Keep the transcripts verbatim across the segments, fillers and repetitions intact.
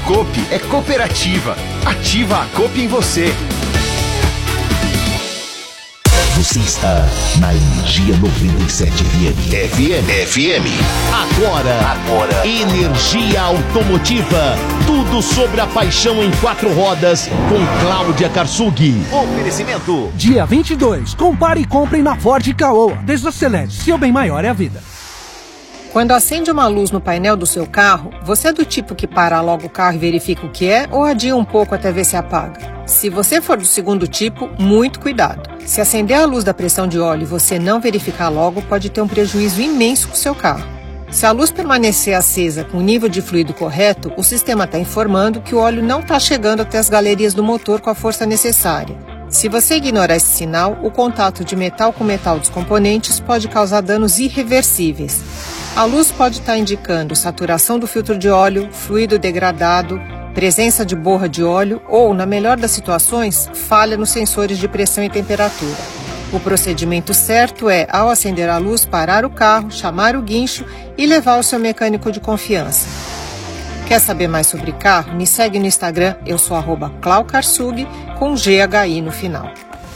Coop é cooperativa. Ativa a Coop em você. Você está na Energia noventa e sete F M. F M. F M. Agora, agora, Energia Automotiva. Tudo sobre a paixão em quatro rodas com Cláudia Karsug. Oferecimento. Dia vinte e dois, compare e compre na Ford Caoa. Desacelere, seu bem maior é a vida. Quando acende uma luz no painel do seu carro, você é do tipo que para logo o carro e verifica o que é ou adia um pouco até ver se apaga? Se você for do segundo tipo, muito cuidado. Se acender a luz da pressão de óleo e você não verificar logo, pode ter um prejuízo imenso com o seu carro. Se a luz permanecer acesa com o nível de fluido correto, o sistema está informando que o óleo não está chegando até as galerias do motor com a força necessária. Se você ignorar esse sinal, o contato de metal com metal dos componentes pode causar danos irreversíveis. A luz pode estar indicando saturação do filtro de óleo, fluido degradado, presença de borra de óleo ou, na melhor das situações, falha nos sensores de pressão e temperatura. O procedimento certo é, ao acender a luz, parar o carro, chamar o guincho e levar ao seu mecânico de confiança. Quer saber mais sobre carro? Me segue no Instagram, eu sou arroba Clau Karsug, com G H I no final.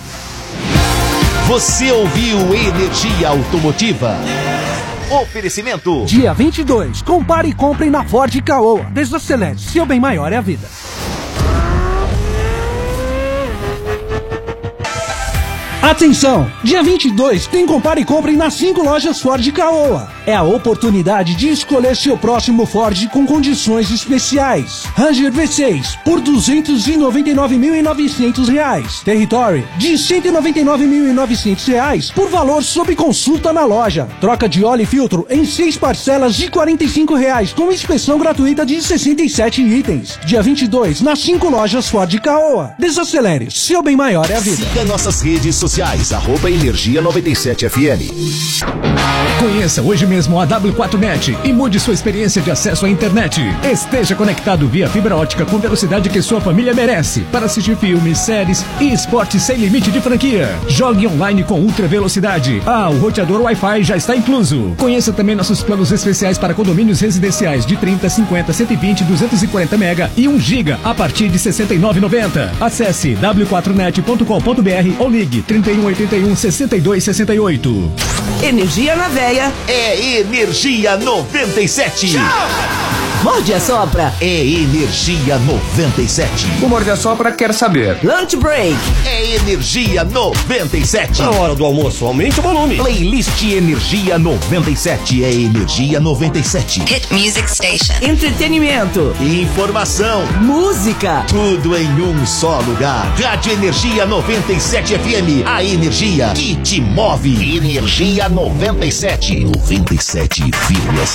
Você ouviu Energia Automotiva? Oferecimento. Dia vinte e dois, compare e compre na Ford Caoa. Desacelere, seu bem maior é a vida. Atenção! Dia vinte e dois tem compare e compre nas cinco lojas Ford Caoa. É a oportunidade de escolher seu próximo Ford com condições especiais. Ranger V seis por duzentos e noventa e nove mil e novecentos reais. Territory de cento e noventa e nove mil e novecentos reais por valor sob consulta na loja. Troca de óleo e filtro em seis parcelas de quarenta e cinco reais com inspeção gratuita de sessenta e sete itens. Dia vinte e dois nas cinco lojas Ford Caoa. Desacelere, seu bem maior é a vida. Siga nossas redes sociais, arroba Energia noventa e sete F M. Conheça hoje mesmo a W quatro net e mude sua experiência de acesso à internet. Esteja conectado via fibra ótica com velocidade que sua família merece para assistir filmes, séries e esportes sem limite de franquia. Jogue online com ultra velocidade. Ah, o roteador Wi-Fi já está incluso. Conheça também nossos planos especiais para condomínios residenciais de trinta, cinquenta, cento e vinte, duzentos e quarenta mega e um giga a partir de sessenta e nove reais e noventa centavos. Acesse w quatro net ponto com ponto b r ou ligue trinta e um, oitenta e um, sessenta e dois, sessenta e oito. Energia na veia. É Energia noventa e sete. Morde a sopra. É Energia noventa e sete. O Morde a Sopra quer saber. Lunch break. É Energia noventa e sete. Na hora do almoço, aumente o volume. Playlist Energia noventa e sete. É Energia noventa e sete. Hit Music Station. Entretenimento. Informação. Música. Tudo em um só lugar. Rádio Energia noventa e sete F M. A energia que te move. Energia noventa e sete. noventa e sete vírgula sete.